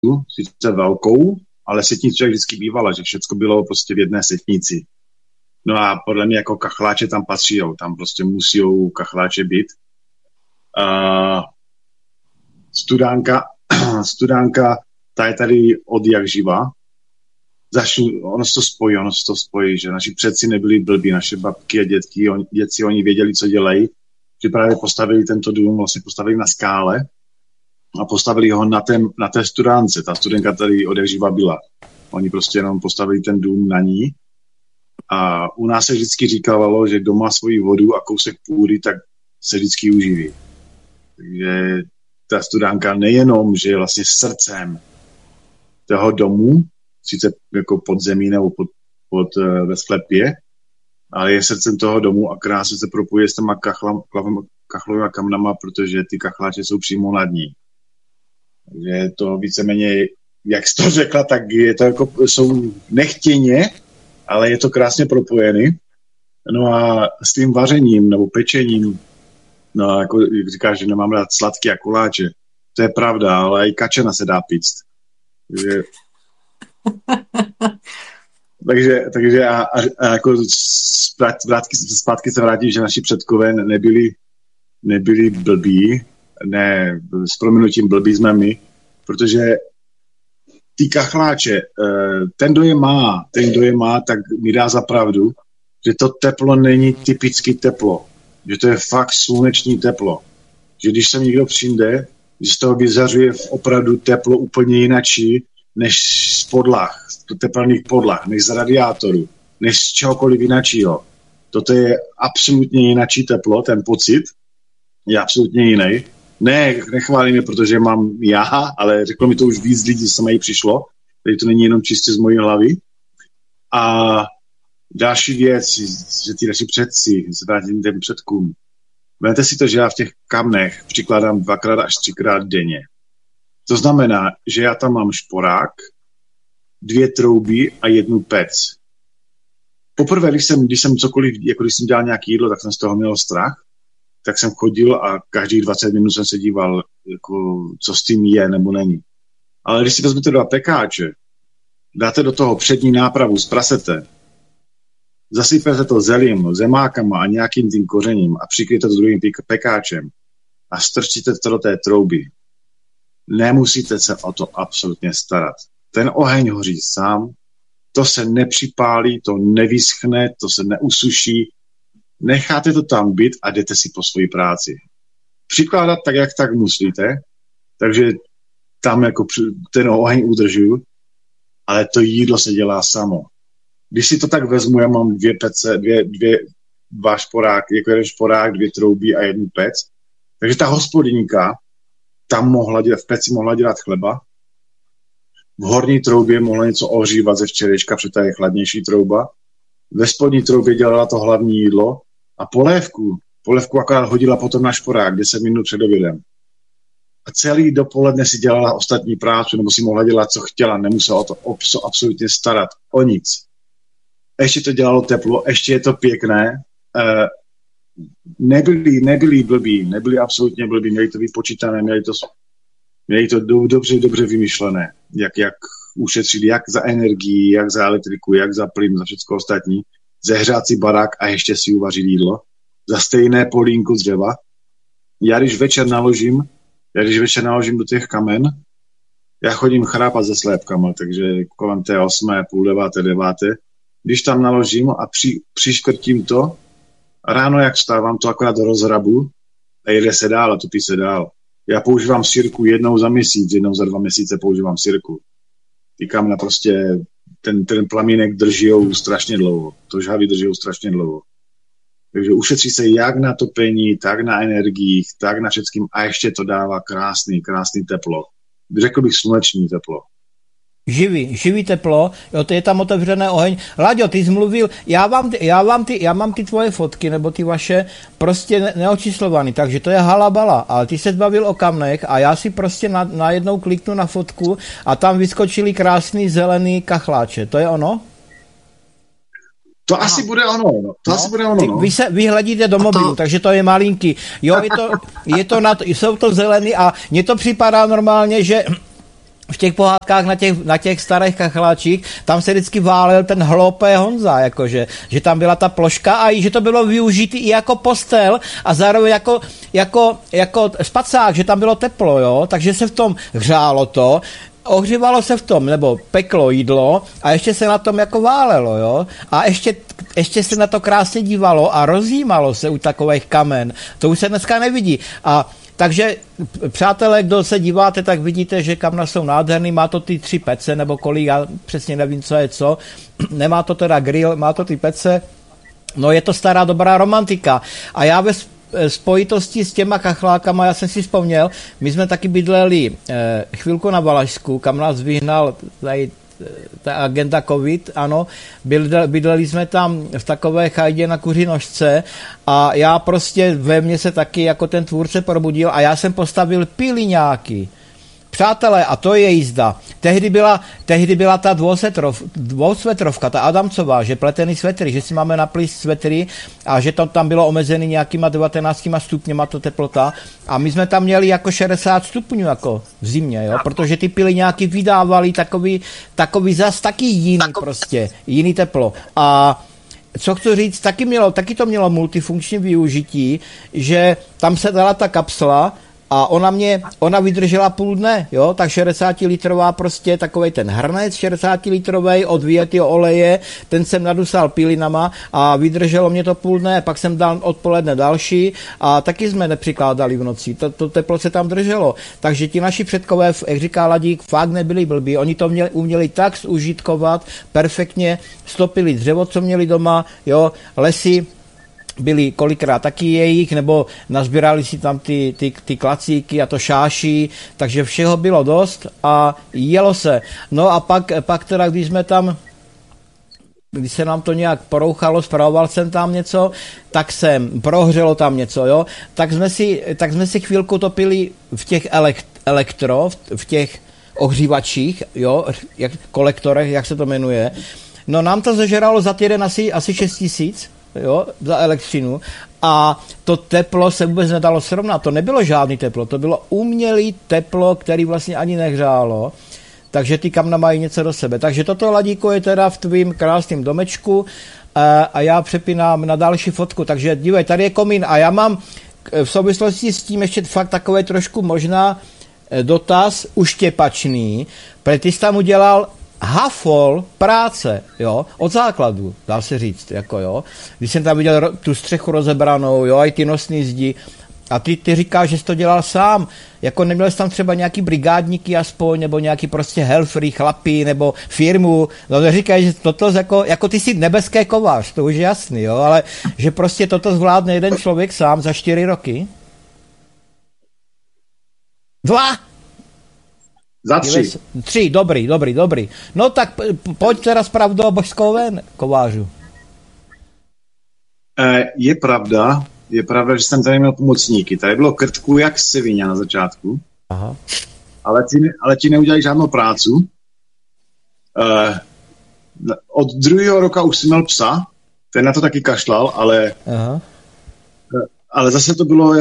sice velkou, ale setnice vždycky bývala, že všechno bylo prostě v jedné setnici. No a podle mě jako kachláče tam patří, tam musí kachláče být. Studánka, ta je tady od jak živa. Ono se to spojí, že naši předci nebyli blbí, naše babky a děti, oni věděli, co dělají, že právě postavili tento dům, vlastně postavili na skále a postavili ho na té studánce. Ta studentka tady od jak živa byla. Oni prostě jenom postavili ten dům na ní. A u nás se vždycky říkalo, že kdo má svoji vodu a kousek půdy, tak se vždycky uživí. Takže ta studánka nejenom, že je vlastně srdcem toho domu, sice jako pod zemí nebo ve sklepě, ale je srdcem toho domu a krásně se propojuje s těma kachlovými kamnama, protože ty kachláče jsou přímo nad ní. Takže je to víceméně, jak jsi to řekla, tak je to jako, jsou nechtěně, ale je to krásně propojený. No a s tím vařením nebo pečením, no jako říkáš, že nemám rád sladké a koláče, to je pravda, ale i kačena se dá pít. Takže a jako zpátky se vrátím, že naši předkové nebyli blbí, ne, s prominutím blbí jsme my, protože ty kachláče, ten, kdo je má, tak mi dá za pravdu, že to teplo není typicky teplo, že to je fakt sluneční teplo, že když sem někdo přijde, že z toho vyzařuje opravdu teplo úplně jinačí, než z podlah, z teplných podlah, než z radiátoru, než z čehokoliv jinačího. Toto je absolutně jinačí teplo, ten pocit je absolutně jiný. Ne, nechválím je, protože mám já, ale řeklo mi to už víc lidí, co mají přišlo, takže to není jenom čistě z mojí hlavy. A další věc, že ty naši předci, zvrátim těm předkům, vemte si to, že já v těch kamnech přikládám 2x až 3x denně. To znamená, že já tam mám šporák, 2 trouby a 1 pec. Poprvé, když jsem cokoliv, jako když jsem dělal nějaké jídlo, tak jsem z toho měl strach, tak jsem chodil a každých 20 minut jsem se díval, jako, co s tím je nebo není. Ale když si vezmete 2 pekáče, dáte do toho přední nápravu z prasete, zasypete to zelím, zemákama a nějakým tím kořením a přikryjete to druhým pekáčem a strčíte to do té trouby, nemusíte se o to absolutně starat. Ten oheň hoří sám, to se nepřipálí, to nevyschne, to se neusuší, necháte to tam být a jdete si po svoji práci. Přikládat tak, jak tak musíte, takže tam jako ten oheň udržuju, ale to jídlo se dělá samo. Když si to tak vezmu, já mám 2 pece, 2 šporáky, jako 1 šporák, 2 trouby a 1 pec, takže ta hospodyňka tam v peci mohla dělat chleba, v horní troubě mohla něco ohřívat ze včerejška, protože ta je chladnější trouba, ve spodní troubě dělala to hlavní jídlo a polévku akorát hodila potom na šporák 10 minut před obědem. A celý dopoledne si dělala ostatní práci, nebo si mohla dělat, co chtěla, nemusela o to absolutně starat, o nic. Ještě to dělalo teplo, ještě je to pěkné. Nebyli blbí, nebyli absolutně blbí, měli to vypočítané, měli to dobře vymyšlené, jak ušetřit, jak za energii, jak za elektriku, jak za plyn, za všechno ostatní, zehřát si barák a ještě si uvařit jídlo, za stejné polínku z dřeva. Já když večer naložím do těch kamen, já chodím chrápat se slépkama, takže kolem té 8, půl 9, 9, když tam naložím a přiškrtím to, ráno jak vstávám, to akorát rozhrabu a jede se dál a topí se dál. Já používám sirku jednou za měsíc, jednou za 2 měsíce používám sirku. Ty kamna prostě, ten plamínek držijou strašně dlouho. To žhavy držijou strašně dlouho. Takže ušetří se jak na topení, tak na energiích, tak na všetkým a ještě to dává krásný teplo. Řekl bych sluneční teplo. Živý teplo, jo, to je tam otevřené oheň. Láďo, ty jsi mluvil, já mám ty tvoje fotky, nebo ty vaše, prostě neočíslovaný, takže to je halabala, ale ty se bavil o kamnech a já si prostě najednou kliknu na fotku a tam vyskočili krásný zelený kachláče, to je ono? To asi bude ono, no. Asi bude ono, no. Vy hledíte do mobilu, takže to je malinký. Jo, jsou to zelený a mně to připadá normálně, že v těch pohádkách na těch starých kachláčích, tam se vždycky válel ten hloupý Honza, jakože, že tam byla ta ploška a že to bylo využitý i jako postel a zároveň jako spacák, že tam bylo teplo, jo, takže se v tom hřálo to, ohřívalo se v tom, nebo peklo jídlo a ještě se na tom jako válelo, jo, a ještě se na to krásně dívalo a rozjímalo se u takových kamen, to už se dneska nevidí a takže, přátelé, kdo se díváte, tak vidíte, že kamna jsou nádherný, má to ty 3 pece, nebo kolik, já přesně nevím, co je co, nemá to teda grill, má to ty pece, no je to stará dobrá romantika a já ve spojitosti s těma kachlákama, já jsem si vzpomněl, my jsme taky bydleli chvilku na Valašsku, kam nás vyhnal tady ta agenda COVID, ano, bydleli jsme tam v takové chajdě na Kuřinožce a já prostě ve mně se taky jako ten tvůrce probudil a já jsem postavil piliňáky. Přátelé, a to je jízda. Tehdy byla ta dvousvetrovka, ta Adamcová, že pletený svetry, že si máme naplíst svetry a že tam bylo omezený nějakýma 19 stupněma to teplota a my jsme tam měli jako 60 stupňů jako v zimě, jo, protože ty piliňáky vydávali takový zas taky jiný teplo. A co chci říct, taky to mělo multifunkční využití, že tam se dala ta kapsla a ona vydržela půl dne, jo, tak 60-litrová prostě takovej ten hrnec 60-litrovej od vyjetého oleje, ten jsem nadusal pilinama a vydrželo mě to půl dne, pak jsem dal odpoledne další a taky jsme nepřikládali v noci, to teplo se tam drželo, takže ti naši předkové, jak říká Ladík, fakt nebyli blbí, oni to uměli tak zužitkovat, perfektně stopili dřevo, co měli doma, jo, lesy, byli kolikrát taky jejich, nebo nazbírali si tam ty klacíky a to šáší, takže všeho bylo dost a jelo se. No a pak teda, když se nám to nějak porouchalo, spravoval jsem tam něco, tak prohřelo tam něco, jo, tak jsme si chvilku topili v těch v těch ohřívačích, jo, kolektorech, jak se to jmenuje. No nám to zežeralo za týden asi 6 000, jo, za elektřinu a to teplo se vůbec nedalo srovnat, to nebylo žádný teplo, to bylo umělé teplo, který vlastně ani nehřálo, takže ty kamna mají něco do sebe. Takže toto, Ladíko, je teda v tvým krásném domečku a já přepínám na další fotku, takže dívej, tady je komín a já mám v souvislosti s tím ještě fakt takové trošku možná dotaz uštěpačný, protože ty jsi tam udělal hafol práce, jo, od základu, dá se říct, jako jo. Když jsem tam viděl tu střechu rozebranou, jo, i ty nosný zdi, a ty říkáš, že jsi to dělal sám, jako neměl jsi tam třeba nějaký brigádníky aspoň, nebo nějaký prostě helfery, chlapí, nebo firmu, no říkáš, že toto jako ty jsi nebeské kovář, to už je jasný, jo, ale že prostě toto zvládne jeden člověk sám za 4 roky? 2? Za 3. 3, dobrý. No tak pojď teda pravdu o božskou ven, kovářu. Je pravda, že jsem tady měl pomocníky. Tady bylo krtku jak svině na začátku. Aha. Ale ti neudělají žádnou prácu. Od 2. roka už jsem měl psa, ten na to taky kašlal, ale zase to bylo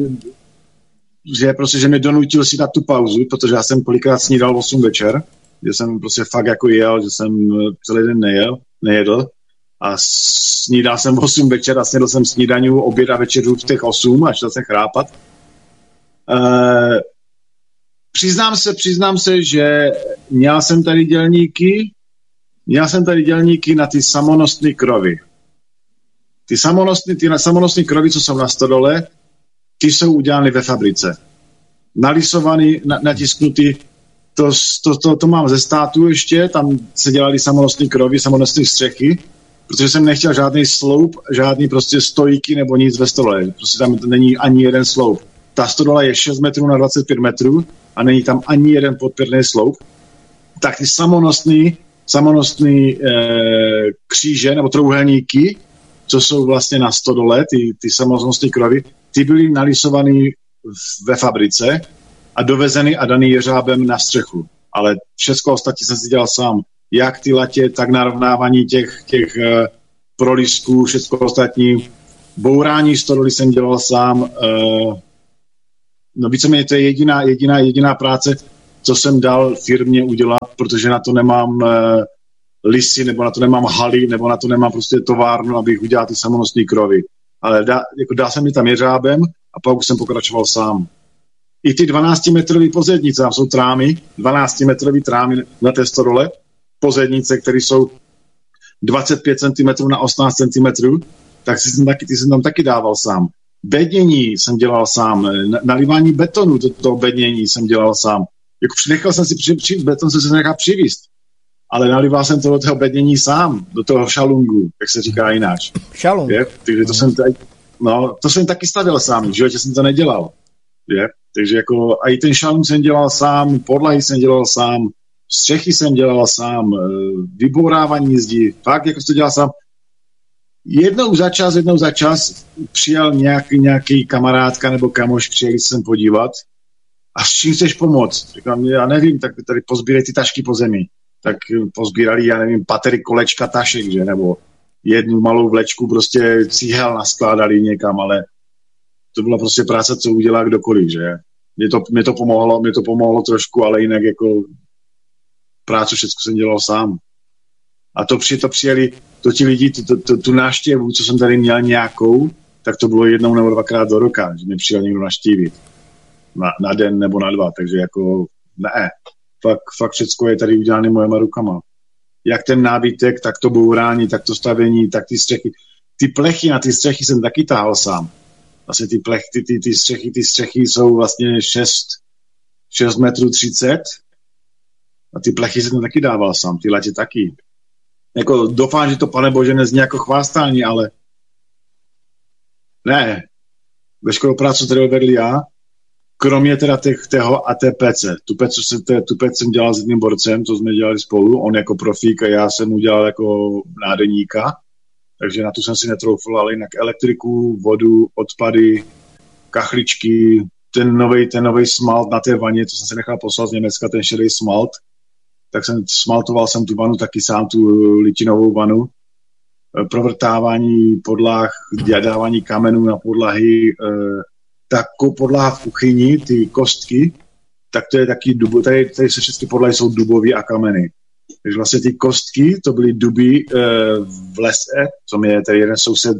že mě donutil si dát tu pauzu, protože já jsem kolikrát snídal 8 večer, že jsem prostě fakt jako jel, že jsem celý den nejedl a snídal jsem 8 večer a snědl jsem snídaňu, oběd a večeru v těch 8 a šel jsem chrápat. Přiznám se, že měl jsem tady dělníky na ty samonosné krovy. Ty samonosné krovy, co jsou na stodole, ty jsou udělány ve fabrice. Nalisovaný, natisknutý, to mám ze státu ještě, tam se dělali samonosné krovy, samonosné střechy, protože jsem nechtěl žádný sloup, žádný prostě stojíky nebo nic ve stole. Prostě tam není ani jeden sloup. Ta stodola je 6 metrů na 25 metrů a není tam ani jeden podpěrný sloup. Tak ty samonosný kříže nebo trouhelníky, co jsou vlastně na stodole, ty samonosné krovy, ty byly nalisovaný ve fabrice a dovezeny a daný jeřábem na střechu. Ale všechno ostatní jsem si dělal sám. Jak ty latě, tak narovnávání těch prolisků, všechno ostatní. Bourání stodoly jsem dělal sám. No víceméně to je jediná práce. co jsem dal firmě udělat, protože na to nemám lisy, nebo na to nemám haly, nebo na to nemám prostě továrnu, abych udělal ty samonosné krovy. Ale dal jsem mi tam jeřábem a pak už jsem pokračoval sám. I ty 12-metrový pozednice, tam jsou trámy, 12-metrový trámy na té stodole, pozednice, které jsou 25 cm na 18 cm, tak ty jsem tam taky dával sám. Bednění jsem dělal sám, nalívání betonu do toho bednění jsem dělal sám. Jako nechal jsem si beton se nechal přivízt, ale nalíval jsem to do toho bednění sám, do toho šalungu, jak se říká jináč. Šalung. Takže to jsem taky stavěl sám, v životě jsem to nedělal. Je? Takže jako a i ten šalung jsem dělal sám, podlahy jsem dělal sám, střechy jsem dělal sám, vybourávání zdi, fakt jako to dělal sám. Jednou za čas přijel nějaký kamarádka nebo kamoš, přijeli sem podívat a s čím chceš pomoct? Říkám, já nevím, tak tady pozbírej ty tašky po zemi. Tak pozbírali, já nevím, patery kolečka tašek, že? Nebo jednu malou vlečku prostě cíhel naskládali někam, ale to byla prostě práce, co udělá kdokoliv, že? Mě to pomohlo trošku, ale jinak jako práci všechno jsem dělal sám. A to přijeli, ti lidi, tu návštěvu, co jsem tady měl nějakou, tak to bylo jednou nebo dvakrát do roka, že mě přijel někdo navštívit. Na den nebo na dva, takže jako ne. Fakt všechno je tady udělané mojema rukama. Jak ten nábytek, tak to bourání, tak to stavění, tak ty střechy. Ty plechy na ty střechy jsem taky táhal sám. Vlastně ty střechy jsou vlastně 6 metrů 30 a ty plechy jsem taky dával sám, ty latě taky. Jako doufám, že to, pane Bože, nezní jako chvástání, ale ne. Veškerou práci tady odvedl já, kromě teda tého a té pece. Tu pec jsem dělal s jedním borcem, to jsme dělali spolu, on jako profík a já jsem udělal jako nádeníka, takže na tu jsem si netroufl, ale jinak elektriku, vodu, odpady, kachličky, ten novej smalt na té vaně, to jsem si nechal poslat z Německa, ten šedý smalt, tak smaltoval jsem tu vanu taky sám, tu litinovou vanu, provrtávání podlah, dávání kamenů na podlahy, takovou podlaha v kuchyni, ty kostky, tak to je taky tady se všechny podlahy jsou dubový a kameny. Takže vlastně ty kostky, to byly duby v lese, co mě tady jeden soused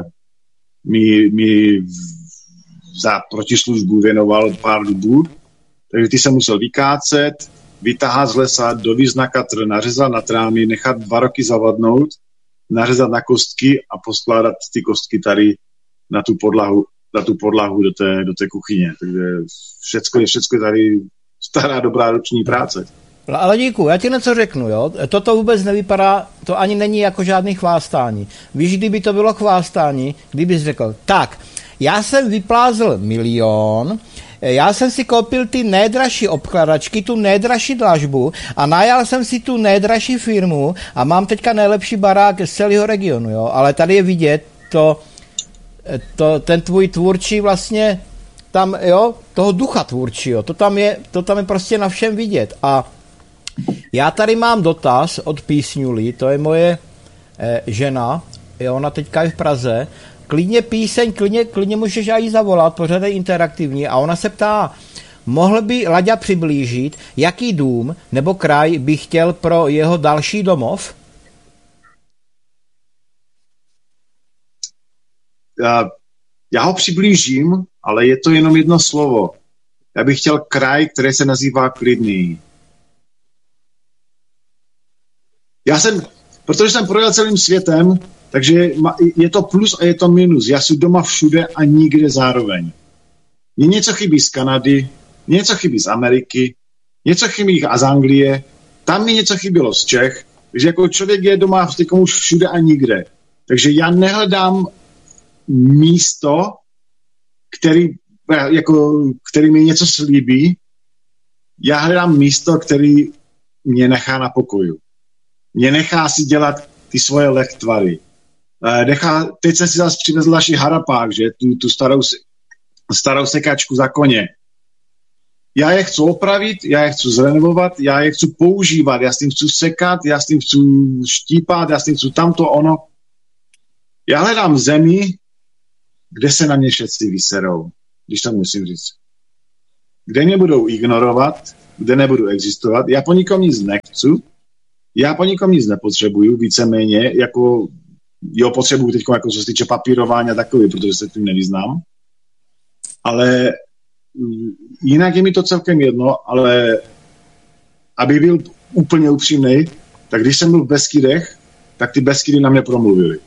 mi za protislužbu věnoval pár dubů, takže ty jsem musel vykácet, vytáhat z lesa, dovízt na katr, nařezat na trámy, nechat 2 roky zavadnout, nařezat na kostky a poskládat ty kostky tady na tu podlahu do té kuchyně. Takže všecko je tady stará dobrá ruční práce. Ale díku, já ti něco řeknu, jo. Toto vůbec nevypadá, to ani není jako žádný chvástání. Víš, kdyby to bylo chvástání, kdybys řekl, tak, já jsem vyplázl 1 000 000, já jsem si koupil ty nejdražší obkladačky, tu nejdražší dlažbu a najal jsem si tu nejdražší firmu a mám teďka nejlepší barák z celého regionu, jo. Ale tady je vidět ten tvůj tvůrčí vlastně tam, jo, toho ducha tvůrčího, to tam je prostě na všem vidět. A já tady mám dotaz od Písňuli, to je moje žena, je ona teďka je v Praze, klidně píseň, klidně můžeš aj jí zavolat, pořád je interaktivní a ona se ptá, mohl by Laďa přiblížit, jaký dům nebo kraj by chtěl pro jeho další domov? Já ho přiblížím, ale je to jenom jedno slovo. Já bych chtěl kraj, který se nazývá Klidný. Protože jsem projel celým světem, takže je to plus a je to minus. Já jsem doma všude a nikde zároveň. Mně něco chybí z Kanady, něco chybí z Ameriky, něco chybí z Anglie, tam mi něco chybělo z Čech, takže jako člověk je doma už všude a nikde. Takže já nehledám místo, který mi něco slíbí, já hledám místo, který mě nechá na pokoju. Mě nechá si dělat ty svoje lehtvary. Teď jsem si zase přivezl naši harapák, že? Tu starou sekačku za koně. Já je chci opravit, já je chci zrenovovat, já je chci používat, já s tím chci sekat, já s tím chci štípat, já s tím chci tamto ono. Já hledám zemi, kde se na mě všetci vyserou, když to musím říct. Kde mě budou ignorovat, kde nebudu existovat. Já po nikom nic nechci, já po nikom nic nepotřebuju, víceméně, jako jo, potřebuju teď, jako co se týče papírování a takový, protože se tím nevyznám. Ale jinak je mi to celkem jedno, ale aby byl úplně upřímnej, tak když jsem byl v Beskydech, tak ty Beskydy na mě promluvily.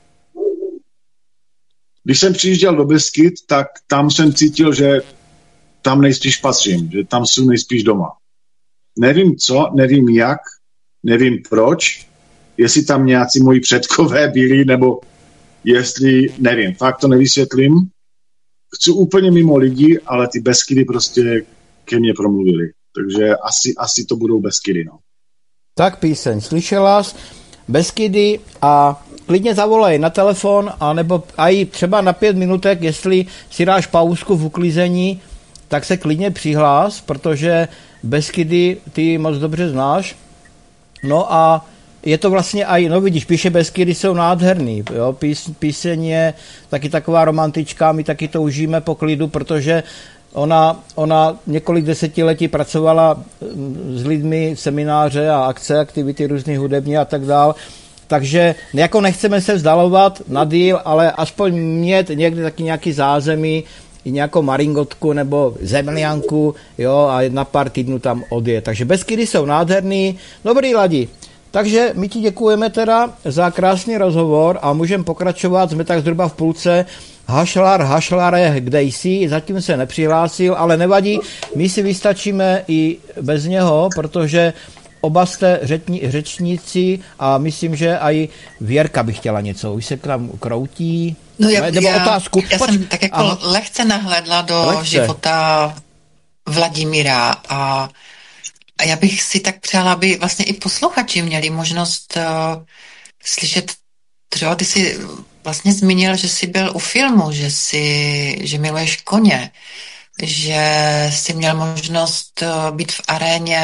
Když jsem přijížděl do Beskyd, tak tam jsem cítil, že tam nejspíš patřím, že tam jsem nejspíš doma. Nevím co, nevím jak, nevím proč, jestli tam nějací moji předkové byli, nebo jestli, nevím, fakt to nevysvětlím. Chci úplně mimo lidi, ale ty Beskydy prostě ke mně promluvili. Takže asi to budou Beskydy, no. Tak píseň, slyšela jsi Beskydy a klidně zavolej na telefon, anebo i třeba na 5 minutek, jestli si dáš pauzku v uklízení, tak se klidně přihlás, protože Beskydy ty moc dobře znáš. No a je to vlastně aj, no vidíš, píše Beskydy jsou nádherný, jo? Píseň je taky taková romantička, my taky to užijeme po klidu, protože ona několik desetiletí pracovala s lidmi, semináře a akce, aktivity různých hudební a tak dál. Takže jako nechceme se vzdalovat na díl, ale aspoň mít někdy taky nějaký zázemí, i nějakou maringotku nebo zemlianku, jo, a na pár týdnů tam odje. Takže Beskydy jsou nádherný. Dobrý lidi. Takže my ti děkujeme teda za krásný rozhovor a můžeme pokračovat, jsme tak zhruba v půlce. Hašlare, kde jsi, zatím se nepřihlásil, ale nevadí, my si vystačíme i bez něho, protože oba jste řečníci a myslím, že i Věrka by chtěla něco. Už se k nám kroutí. No nebo otázku. Já jsem tak jako lehce nahlédla do života Vladimíra a já bych si tak přála, aby vlastně i posluchači měli možnost slyšet, třeba ty jsi vlastně zmínil, že jsi byl u filmu, že miluješ koně, že jsi měl možnost být v aréně,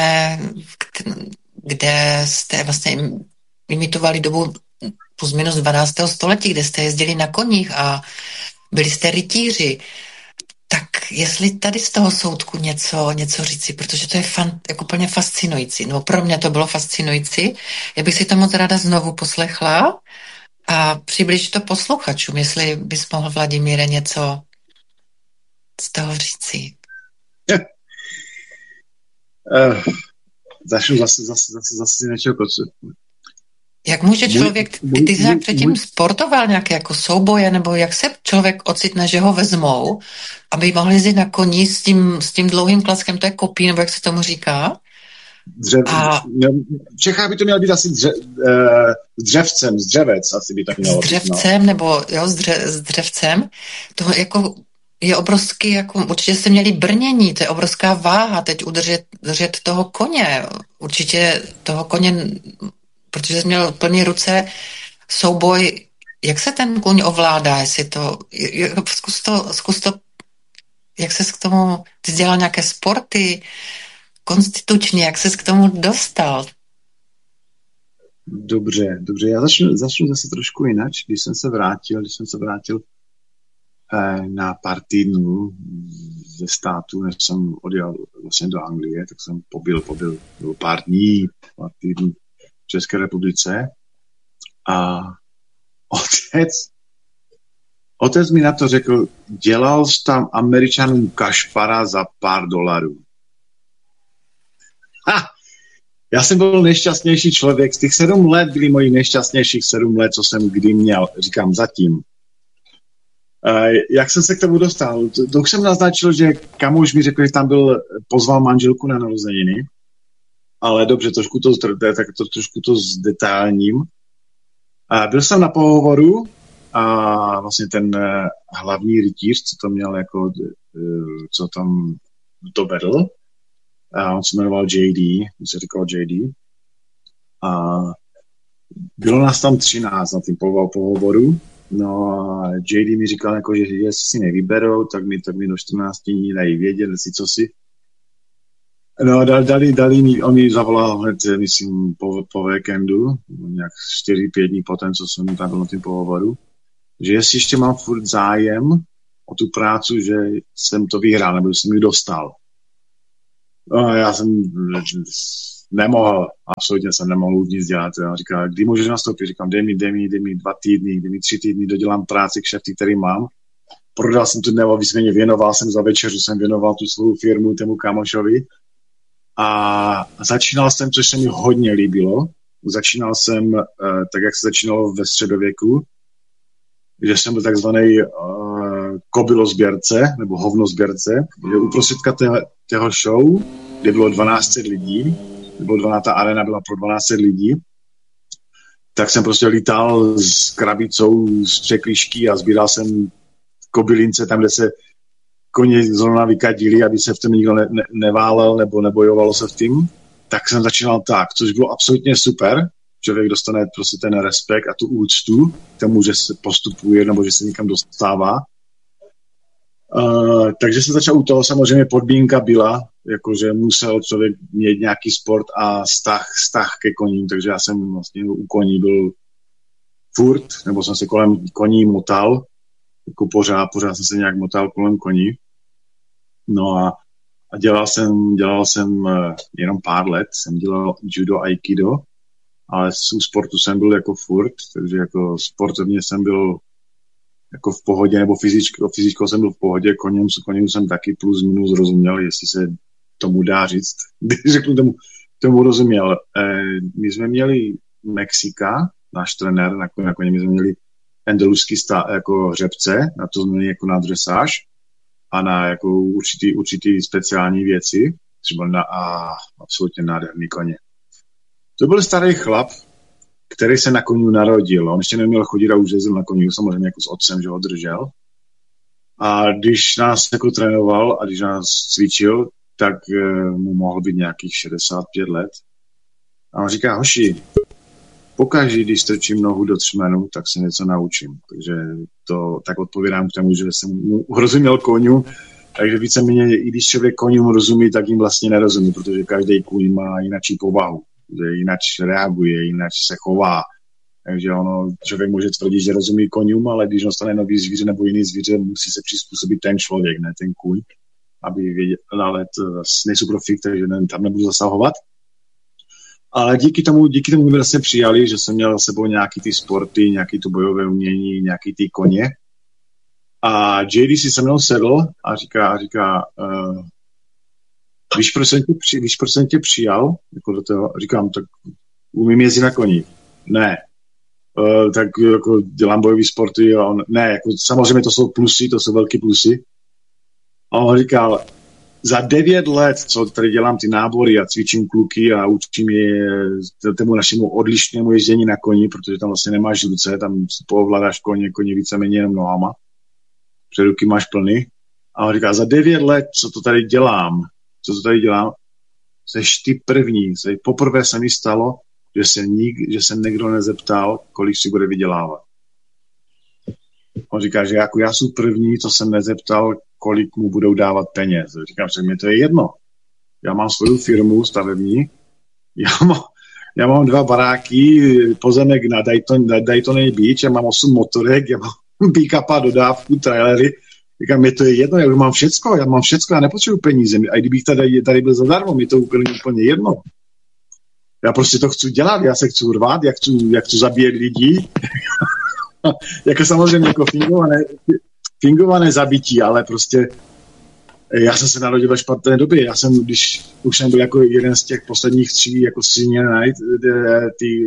kde jste vlastně imitovali dobu plus minus 12. století, kde jste jezdili na koních a byli jste rytíři. Tak jestli tady z toho soudku něco říci, protože to je jako úplně fascinující. No pro mě to bylo fascinující. Já bych si to moc ráda znovu poslechla a přiblížit to posluchačům, jestli bys mohl, Vladimíre, něco z toho říci. Začnu zase něčeho kocu. Jak může člověk, ty jsi předtím sportoval nějaké jako souboje, nebo jak se člověk ocitne, že ho vezmou, aby mohl jezdit na koni s tím dlouhým klackem, to je kopí, nebo jak se tomu říká? V Čechách by to měl být asi dřevcem, z dřevec asi by tak mělo být. S dřevcem, nebo jo, s dřevcem. To jako je obrovský, jako určitě jste měli brnění, to je obrovská váha, teď udržet toho koně, určitě toho koně, protože jsi měl plný ruce souboj, jak se ten kůň ovládá, jestli to, zkus to, jak ses k tomu, ty jsi dělal nějaké sporty, konstitučně, jak ses k tomu dostal? Dobře, já začnu zase trošku jinak, když jsem se vrátil na pár týdnů ze státu, než jsem odjel vlastně do Anglie, tak jsem pobyl pár týdnů v České republice a otec mi na to řekl, dělal jsi tam Američanům kašpara za pár $. Já jsem byl nejšťastnější člověk, z těch 7 let byly moji nejšťastnějších 7 let, co jsem kdy měl, říkám zatím. Jak jsem se k tomu dostal? To už jsem naznačil, že kamoš mi řekl, že tam pozval manželku na narozeniny, ale dobře, trošku to zdetailním. Byl jsem na pohovoru a vlastně ten hlavní rytíř, co to měl jako, co tam to vedl, on se jmenoval JD, on se říkal JD, a bylo nás tam 13 na tím pohovoru. No a JD mi říkal, jako, že jestli si nevyberou, tak mi do 14 dní dají vědět, jestli co si. No dali mi, on mi zavolal hned, myslím, po víkendu, nějak 4-5 dní potom, co jsem tam byl na tím pohovoru, že jestli ještě mám furt zájem o tu práci, že jsem to vyhrál, nebo jsem ji dostal. No, já jsem nemohl, absolutně jsem nemohl už nic dělat. On říká, kdy můžeš nastoupit? Říkám, dej mi 2 týdny, dej mi 3 týdny, dodělám práci, kšefty, který mám. Prodal jsem tu nebo vysvětně věnoval jsem za večeřu, jsem věnoval tu svou firmu tému kamošovi. A začínal jsem, což se mi hodně líbilo. Začínal jsem tak, jak se začínalo ve středověku, že jsem byl takzvaný kobylozběrce, nebo hovnozběrce. Uprostředka tého show, kde bylo 12 lidí, ta arena byla pro 12 lidí, tak jsem prostě lítal s krabicou, z překlíšky a sbíral jsem kobylince tam, kde se koně zrovna vykadili, aby se v tom nikdo neválel nebo nebojovalo se v tím. Tak jsem začínal tak, což bylo absolutně super. Člověk dostane prostě ten respekt a tu úctu k tomu, že se postupuje nebo že se někam dostává. Takže se začal u toho, samozřejmě podmínka byla, jakože musel člověk mít nějaký sport a vztah ke koním, takže já jsem vlastně u koní byl furt, nebo jsem se kolem koní motal, jako pořád jsem se nějak motal kolem koní. No a dělal jsem jenom pár let, jsem dělal judo a aikido, ale u sportu jsem byl jako furt, takže jako sportovně jsem byl jako v pohodě, nebo fyzickou jsem byl v pohodě, koním jsem taky plus minus rozuměl, jestli se tomu dá říct. Když řeknu tomu rozuměl. My jsme měli Mexika, náš trenér, na koně my jsme měli endeluský jako hřebce, na to jsme měli jako na dresáž a na jako určitý speciální věci, třeba na absolutně nádherný koně. To byl starý chlap, který se na koniu narodil. On ještě neměl chodit a už jezdil na koniu, samozřejmě jako s otcem, že ho držel. A když nás jako trénoval a když nás cvičil, tak mu mohl být nějakých 65 let. A on říká, hoši, pokaždé, když strčím nohu do třmenu, tak se něco naučím. Takže to tak odpovídám k tomu, že jsem mu rozuměl koniu, takže víceméně, i když člověk konium rozumí, tak jim vlastně nerozumí, protože každý kůň má jináčí povahu, že jinak reaguje, jinak se chová. Takže člověk může tvrdit, že rozumí konium, ale když dostane nový zvíře nebo jiný zvíře, musí se přizpůsobit ten člověk, ne ten kůň, aby věděl, ale to nejsou profík, takže tam nebudu zasahovat. Ale díky tomu mi vlastně přijali, že jsem měl s sebou nějaký ty sporty, nějaký to bojové umění, nějaký ty koně. A JD si se mnou sedl a říká víš, proč jsem tě přijal? Jako do toho, říkám, tak umím jezdit na koni. Ne. Tak jako dělám bojové sporty a on, ne, jako samozřejmě to jsou plusy, to jsou velký plusy. A on říkal, za 9 let, co tady dělám ty nábory a cvičím kluky a učím je tomu našemu odlišnému ježdění na koni, protože tam vlastně nemáš ruce, tam povládáš koně víceméně jenom nohama. Předruky máš plný. A on říká, za 9 let, co to tady dělám, seš ty první. Poprvé se mi stalo, že se někdo nezeptal, kolik si bude vydělávat. On říká, že jako já jsem první, co jsem nezeptal, kolik mu budou dávat peněz. Říkám, že mi to je jedno. Já mám svou firmu stavební, já mám 2 baráky, pozemek na Daytona Beach, já mám 8 motorek, já mám pick-upa, dodávku, trailery. Říkám, mi to je jedno, já mám všecko, já nepotřebuji peníze. A kdybych tady byl zadarmo, mi to úplně jedno. Já prostě to chci dělat, já se chci urvat, jak chci zabíjet lidi. Jako samozřejmě jako fingované zabití, ale prostě já jsem se narodil ve špatné době. Když už jsem byl jako jeden z těch posledních 3 jako senior night, ty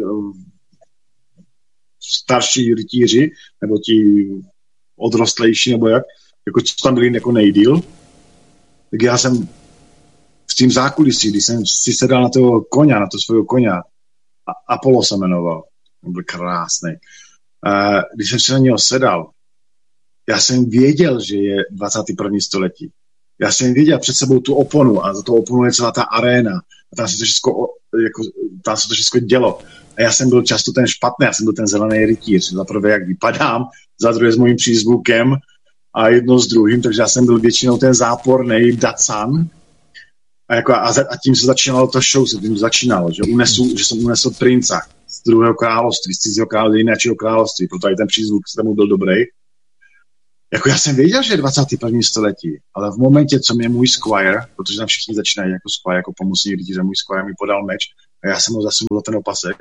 starší rytíři, nebo ti odrostlejší, nebo jak, jako co tam byli jako nejdýl, tak já jsem v tím zákulisí, když jsem si sedal na toho koně, na to svého koně, Apollo se jmenoval, on byl krásný. Když jsem si na něho sedal, já jsem věděl, že je 21. století. Já jsem věděl před sebou tu oponu a za tou oponu je celá ta aréna. A tam se to všechno dělo. A já jsem byl často ten špatný, já jsem byl ten zelený rytíř. Za prvé, jak vypadám, za druhé s mojím přízvukem a jedno s druhým, takže já jsem byl většinou ten záporný dacan. A tím se začínalo to show, že jsem unesl princa z druhého království, z cizího království, jiného království, proto i ten přízvuk se tomu byl dobrý. Jako já jsem věděl, že je 21. století, ale v momentě, co mě můj squire, protože tam všichni začínají jako squire, jako pomocní lidi, že můj squire mi podal meč a já jsem ho zasunul ten opasek.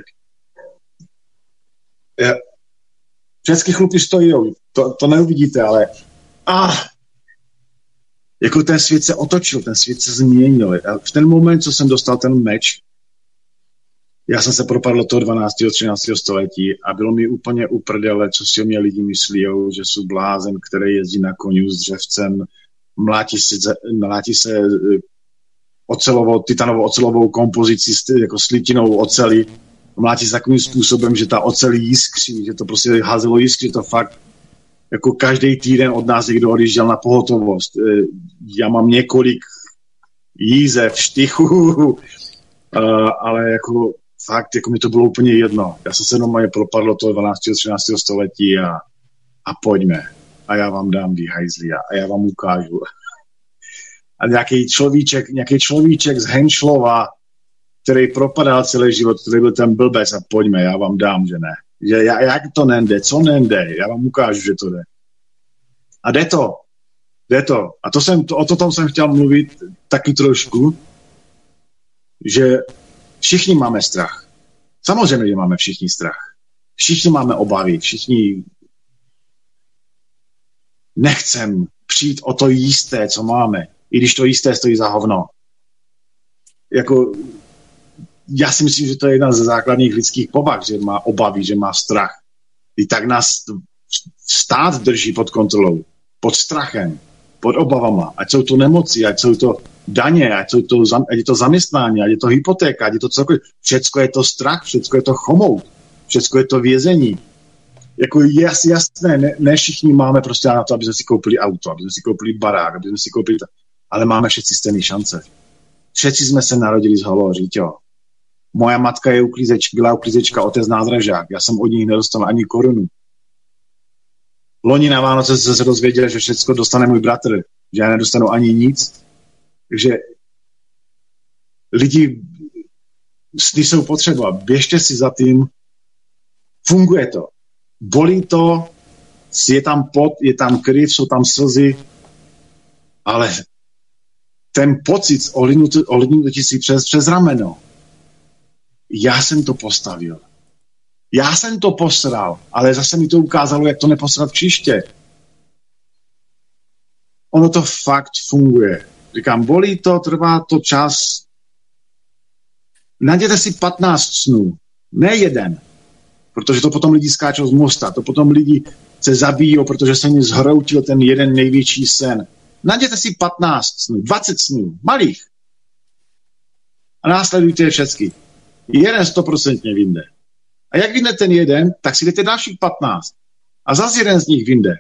Všechny chlupy stojí, to neuvidíte, ale jako ten svět se otočil, ten svět se změnil. A v ten moment, co jsem dostal ten meč, já jsem se propadl do toho 12. 13. století a bylo mi úplně uprdele, co si o mě lidi myslí, že jsou blázen, který jezdí na koniu s dřevcem, mlátí se titanovou ocelovou kompozici jako s litinou oceli, mlátí se takovým způsobem, že ta ocel jiskří, že to prostě házelo jiskří, to fakt jako každý týden od nás někdo odjížděl na pohotovost. Já mám několik jízev, štychů, ale jako fakt, jako mi to bylo úplně jedno. Já jsem se normálně propadl toho 12. 13. století a pojďme. A já vám dám vy hajzli a já vám ukážu. A nějaký človíček z Henšlova, který propadal celý život, který byl ten blbec a pojďme, já vám dám, že ne. Že jak to nejde, co nejde, já vám ukážu, že to jde. A jde to. A o tom jsem chtěl mluvit taky trošku, že všichni máme strach. Samozřejmě, že máme všichni strach. Všichni máme obavy, všichni nechcem přijít o to jisté, co máme, i když to jisté stojí za hovno. Jako, já si myslím, že to je jedna ze základních lidských povah, že má obavy, že má strach. I tak nás stát drží pod kontrolou, pod strachem, pod obavama, ať jsou to nemoci, ať jsou to daně, ať je to zaměstnání, ať je to hypotéka, ať je to cokoliv. Všecko je to strach, všecko je to chomout, všecko je to vězení. Jako jasné, ne všichni máme prostě na to, aby jsme si koupili auto, aby jsme si koupili barák, aby jsme si koupili to, ale máme všetci stejné šance. Všetci jsme se narodili z holého říťo. Moja matka je byla uklízečka, otec nádražák. Já jsem od nich nedostal ani korunu. Loni na Vánoce se dozvěděl, že všecko dostane můj bratr, že já nedostanu ani nic. Takže lidi, sny jsou potřeba. Běžte si za tím. Funguje to. Bolí to, je tam pot, je tam krev, jsou tam slzy, ale ten pocit ohlídnutí si přes rameno. Já jsem to postavil. Já jsem to posral, ale zase mi to ukázalo, jak to neposrat příště. Ono to fakt funguje. Říkám, bolí to, trvá to čas. Najděte si 15 snů, ne jeden. Protože to potom lidi skáčou z mosta, to potom lidi se zabíjí, protože se jim zhroutil ten jeden největší sen. Najděte si 15 snů, 20 snů, malých. A následujte je všechny. Jeden 100% vynde. A jak vyjde ten jeden, tak si jdete dalších 15. A zase jeden z nich vynde.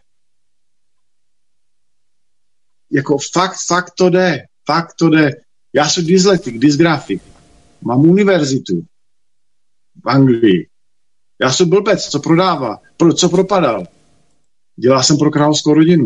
Jako fakt to jde. Já jsem dyslektik, dysgrafik. Mám univerzitu v Anglii. Já jsem blbec, co propadal. Dělal jsem pro královskou rodinu.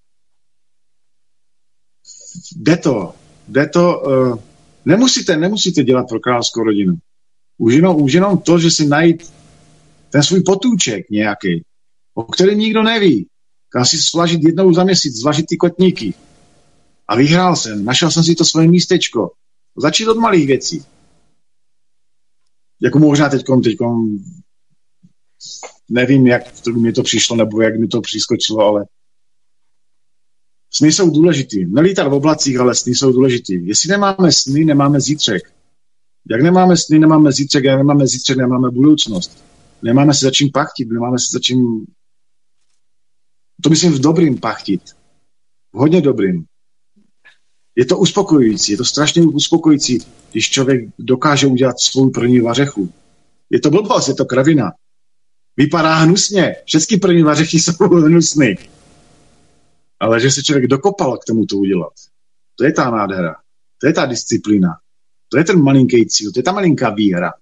Jde to. Nemusíte dělat pro královskou rodinu. Už jenom to, že si najít ten svůj potůček nějaký, o kterém nikdo neví. Kam si svlažit jednou za měsíc, zvlažit ty kotníky. A vyhrál jsem, našel jsem si to svoje místečko. Začít od malých věcí. Jako možná teďkom nevím, jak mi to přišlo, nebo jak mi to přiskočilo, ale sny jsou důležitý. Nelítat v oblacích, ale sny jsou důležitý. Jestli nemáme sny, nemáme zítřek. Jak nemáme sny, nemáme zítřek, jak nemáme zítřek, nemáme budoucnost. Nemáme se za čím pachtit, nemáme se za čím... To myslím v dobrým pachtit. V hodně dobrým. Je to uspokojující, je to strašně uspokojující, když člověk dokáže udělat svou první vařechu. Je to blbost, je to kravina. Vypadá hnusně. Všechny první vařechy jsou hnusný. Ale že se člověk dokopal k tomu to udělat, to je ta nádhera. To je ta disciplína. To je ten malinký cíl, to je ta malinká výhra.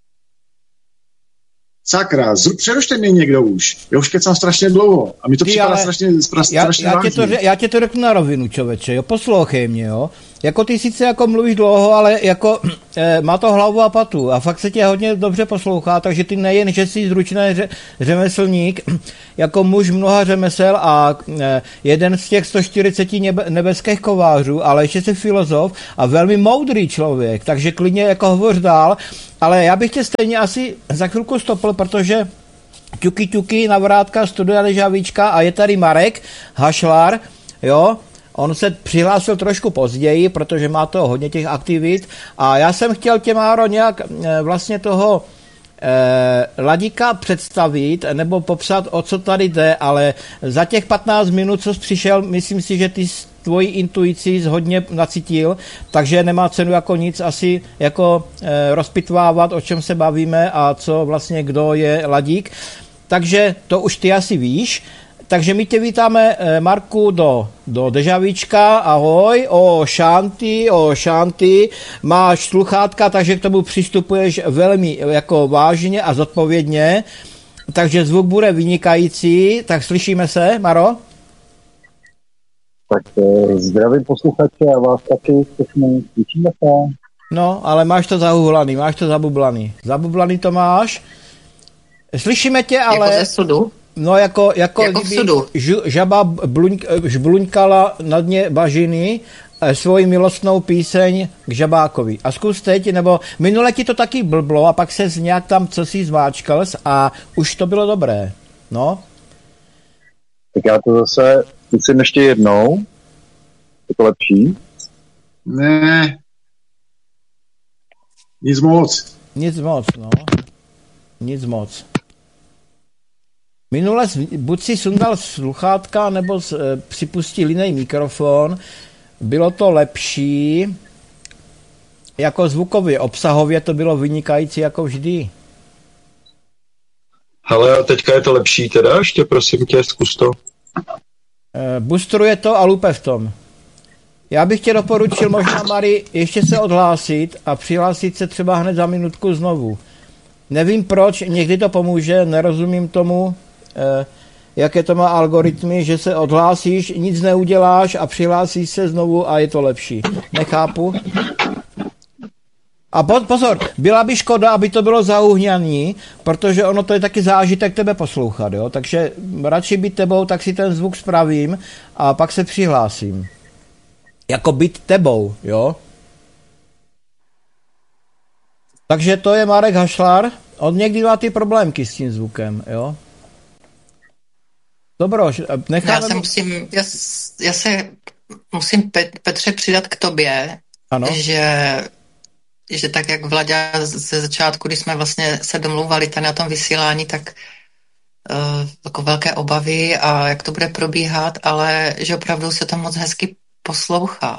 Sakra, přerušte mě někdo už. Já už kecám strašně dlouho. A mi to připadá strašně vážně. Já tě to řeknu na rovinu, člověče, jo. Poslouchej mě, jo. jako ty sice jako mluvíš dlouho, ale jako má to hlavu a patu a fakt se tě hodně dobře poslouchá, takže ty nejen, že jsi zručný řemeslník, jako muž mnoha řemesel a jeden z těch 140 nebeských kovářů, ale ještě jsi filozof a velmi moudrý člověk, takže klidně jako hovoř dál, ale já bych tě stejně asi za chvilku stopl, protože ťuky, navrátka, Studia Dežavíčka a je tady Marek Hašlar, jo, on se přihlásil trošku později, protože má to hodně těch aktivit a já jsem chtěl tě, Máro, nějak vlastně toho Ladíka představit nebo popsat, o co tady jde, ale za těch 15 minut, co jsi přišel, myslím si, že ty tvoji intuici hodně nacítil, takže nemá cenu jako nic asi jako rozpitvávat, o čem se bavíme a co vlastně, kdo je Ladík. Takže to už ty asi víš. Takže my tě vítáme, Marku, do Dežavíčka. Ahoj, o šanty, máš sluchátka, takže k tomu přistupuješ velmi jako vážně a zodpovědně, takže zvuk bude vynikající, tak slyšíme se, Maro? Tak zdravím posluchače a vás taky, slyšíme se. No, ale máš to zahuhlaný, máš to zabublaný to máš. Slyšíme tě, ale... Jako ze sudu? No jako v sudu. Žaba žbluňkala na dně bažiny svoji milostnou píseň k žabákovi. A zkus teď, nebo minule ti to taky blblo a pak se nějak tam cosi zmáčkal a už to bylo dobré. No. Tak já to zase zkusím ještě jednou. Je to lepší? Ne. Nic moc. Minule buď si sundal sluchátka, nebo připustil jiný mikrofon. Bylo to lepší. Jako zvukově, obsahově to bylo vynikající jako vždy. Hele, a teďka je to lepší teda? Ještě prosím tě, zkus to. Boostruje to a lupe v tom. Já bych tě doporučil možná, Mari, ještě se odhlásit a přihlásit se třeba hned za minutku znovu. Nevím proč, někdy to pomůže, nerozumím tomu, jaké to má algoritmy, že se odhlásíš, nic neuděláš a přihlásíš se znovu a je to lepší. Nechápu. A pozor, byla by škoda, aby to bylo zauhňaný, protože ono to je taky zážitek tebe poslouchat, jo? Takže radši být tebou, tak si ten zvuk spravím a pak se přihlásím. Jako být tebou, jo? Takže to je Marek Hašlar. On někdy má ty problémky s tím zvukem, jo? Dobro, necháme... Já se musím, Petře, přidat k tobě, ano? Že tak, jak Vlaďa ze začátku, když jsme vlastně se domlouvali tady na tom vysílání, tak jako velké obavy a jak to bude probíhat, ale že opravdu se to moc hezky poslouchá.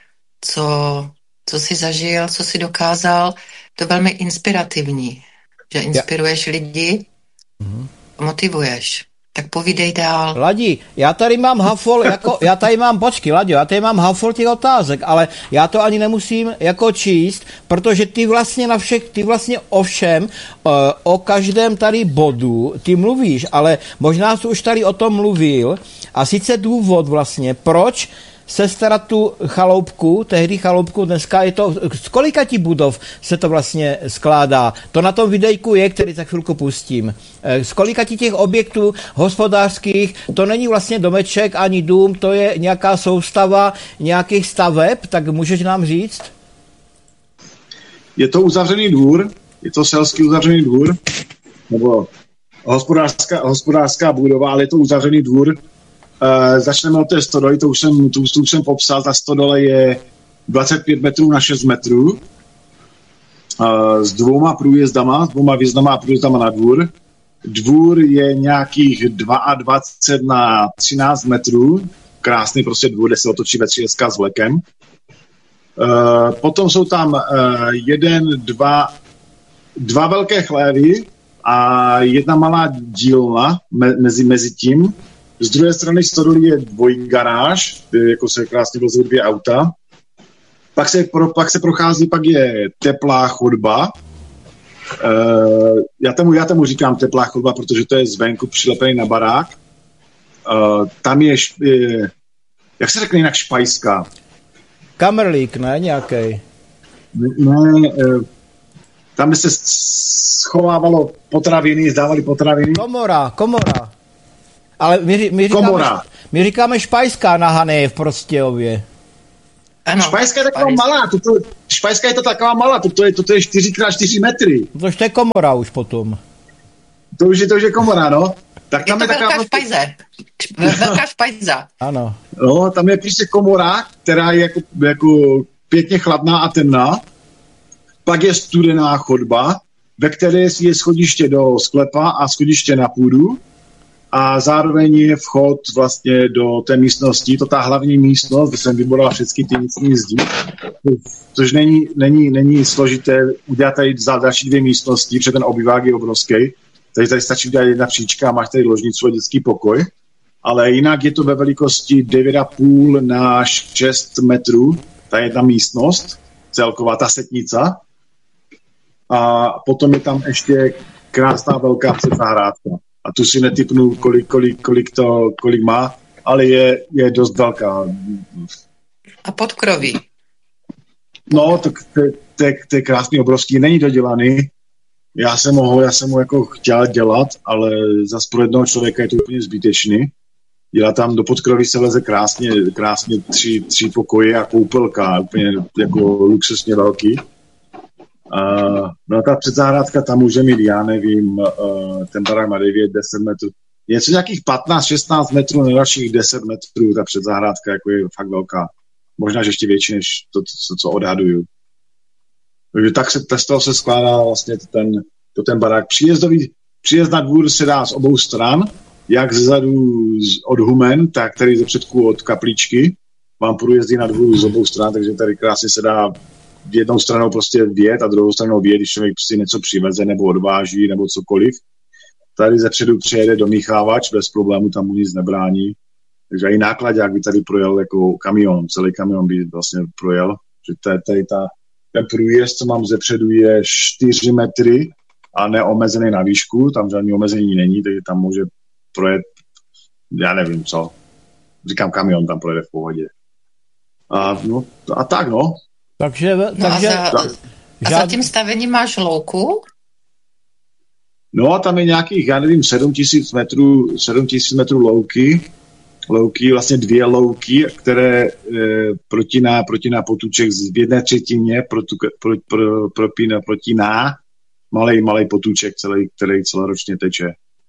Co jsi zažil, co jsi dokázal, to je velmi inspirativní, že inspiruješ lidi, motivuješ. Tak povídej dál. Ladi, já tady mám hafol, já tady mám hafol těch otázek, ale já to ani nemusím jako číst, protože ty vlastně o všem, o každém tady bodu, ty mluvíš, ale možná jsi už tady o tom mluvil a sice důvod vlastně, proč se starat tu chaloupku, tehdy chaloupku, dneska je to, z kolika ti budov se to vlastně skládá? To na tom videjku je, který za chvilku pustím. Z kolika ti těch objektů hospodářských, to není vlastně domeček ani dům, to je nějaká soustava nějakých staveb, tak můžeš nám říct? Je to uzavřený dvůr, je to selský uzavřený dvůr, nebo hospodářská budova, ale je to uzavřený dvůr. Začneme od té stodoly, to už jsem popsal, ta stodole je 25 metrů na 6 metrů s dvouma výjezdama a průjezdama na dvůr. Dvůr je nějakých 22 na 13 metrů, krásný prostě dvůr, kde se otočí ve 3 s vlekem. Potom jsou tam dva velké chlévy a jedna malá dílna mezi tím. Z druhé strany stodoly je dvojgaráž, kde jako se krásně vlezou 2 auta. Pak se prochází, pak je teplá chodba. Já tomu říkám teplá chodba, protože to je zvenku přilepený na barák. Tam je jak se řekne jinak, špajská? Kamerlík, ne? Nějakej. Ne, tam by se schovávalo potraviny, zdávali potraviny. Komora. Ale my říkáme špajská na Hané v Prostějově. Ano. Špajská je taková malá, špajská je to taková malá, toto je 4x4 metry. To je komora už potom. To už je komora, no. Tak tam je to velká špajze. Velká špajza. Ano. No, tam je prostě komora, která je jako pěkně chladná a temná. Pak je studená chodba, ve které je schodiště do sklepa a schodiště na půdu. A zároveň je vchod vlastně do té místnosti, to ta hlavní místnost, kde jsem vyboral všechny ty místní zdi, což není složité udělat tady další 2 místnosti, protože ten obyvák je obrovský. Tady stačí udělat 1 příčka a máš tady ložnicu a dětský pokoj. Ale jinak je to ve velikosti 9,5 na 6 metrů, ta jedna místnost, celková ta setnica. A potom je tam ještě krásná velká předzahrádka. A tu si netipnu, kolik má, ale je dost velká. A podkroví. No, to je krásný, obrovský, není dodělaný. Já jsem ho jako chtěl dělat, ale zas pro jednoho člověka je to úplně zbytečný. Dělá tam do podkroví se leze krásně 3 pokoje a koupelka, úplně jako luxusně velký. No ta předzahrádka tam může mít, já nevím, ten barák má 9-10 metrů. Je to nějakých 15-16 metrů, na dalších 10 metrů, ta předzahrádka jako je fakt velká. Možná, že ještě větší, než to, co odhaduju. Takže tak z toho se skládá vlastně ten barák. Příjezd na dvůr se dá z obou stran, jak zezadu od Humen, tak tady ze předku od Kapličky. Mám průjezdy na dvůr z obou stran, takže tady krásně se dá jednou stranou prostě vjet a druhou stranou vjet, když člověk prostě něco přiveze nebo odváží nebo cokoliv. Tady zepředu přijede domíchávač, bez problému tam mu nic nebrání. Takže i nákladák by tady projel jako kamion, celý kamion by vlastně projel. Že ten průjezd, co mám zepředu, je 4 metry a neomezený na výšku, tam žádný omezení není, takže tam může projet, já nevím co, říkám kamion tam projede v pohodě. A tak. Takže a za tím stavením máš louku? No a tam je nějakých, já nevím, 7 000 metrů louky, vlastně 2 louky, které protiná potůček v 1/3 protiná malej potůček, který celoročně teče.